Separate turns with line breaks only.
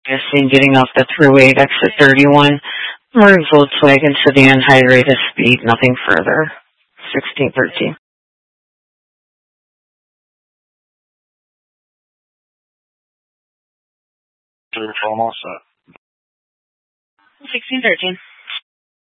Just seen getting off the thruway at exit 31. Maroon Volkswagen sedan, high rate of speed, nothing further. 1613.
Almost set.
1613.